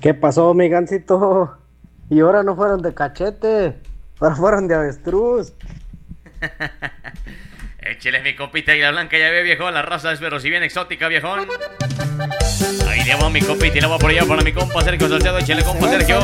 ¿Qué pasó, mi gancito? Y ahora no fueron de cachete, ahora fueron de avestruz. Échele mi copita Águila Blanca, ya ve, viejón. La raza es pero si bien exótica, viejón. Ahí le va mi copita y le va por allá para mi compa Sergio Salcedo. Échele, compa Sergio.